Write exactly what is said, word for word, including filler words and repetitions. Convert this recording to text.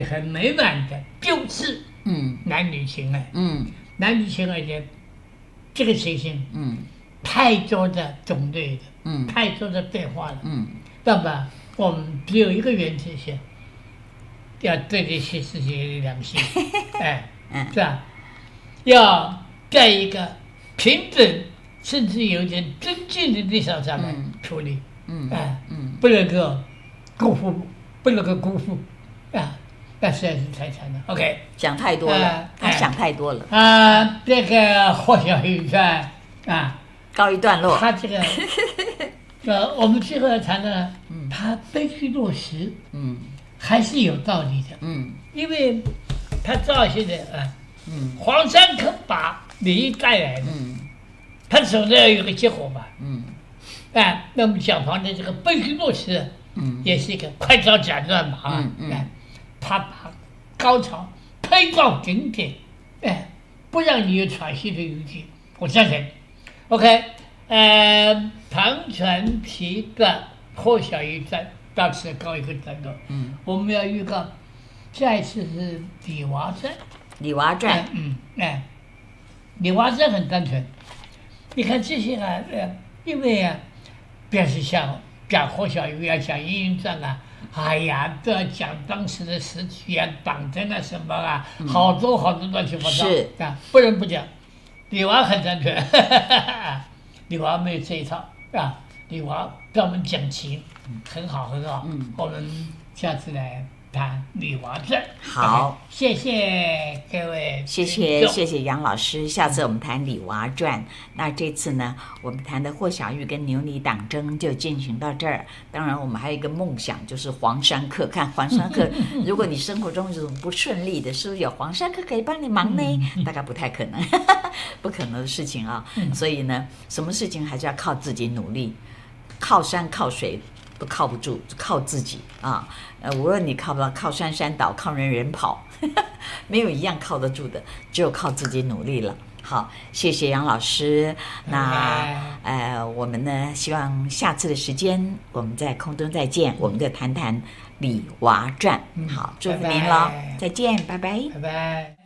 很美满的，就是嗯男女情爱。 嗯男女情爱的这个情形， 嗯太多的种类的， 嗯太多的变化了。 嗯那么我们只有一个原则性，要对得起自己的良心，哎， 嗯是吧？要在一个平等甚至有点尊敬的立场上面处理， 嗯哎， 嗯不能够辜负，不能够辜负，啊，那实在是太惨了。OK， 想太多了呃， 他想太多了， 啊，这个霍小玉传啊， 告一段落。 他这个，呃，我们最后要谈的，他悲剧落实嗯还是有道理的， 嗯因为他照现在啊， 嗯黄山肯把利益带来的， 嗯他总是要有个结果吧。 嗯哎，那么蒋方的这个悲剧落实， 嗯也是一个快刀斩乱麻啊， 嗯嗯哎，他把高潮推到顶点，哎，不让你有喘息的余地，我赞成。OK，呃，唐传奇的《霍小玉传》到此告一个段落。 嗯， 我们要预告，下一次是《李娃传》。 李娃传， 嗯，哎，李娃传很单纯。你看这些啊，呃，因为啊，比如是像讲霍小玉啊，讲英云传啊，哎呀，都要讲当时的时局啊、党争啊什么啊，好多好多乱七八糟。 是啊，不能不讲。李娃很单纯，李娃没有这一套啊，李娃专门讲情，很好很好。 嗯， 我们下次来谈李娃传。 好 OK，谢谢各位， 谢谢谢谢杨老师，下次我们谈李娃传。那这次呢，我们谈的霍小玉跟牛李党争就进行到这儿。当然，我们还有一个梦想，就是黄山客。看黄山客，如果你生活中有不顺利的，是不是有黄山客可以帮你忙呢？大概不太可能，不可能的事情啊。所以呢，什么事情还是要靠自己努力，靠山靠水都靠不住，就靠自己啊。呃，无论你靠不到，靠山山倒，靠人人跑，没有一样靠得住的，只有靠自己努力了。好，谢谢杨老师。那呃，我们呢，希望下次的时间我们在空中再见，我们再谈谈《李娃传》。好，祝福您喽，再见，拜拜。 拜拜。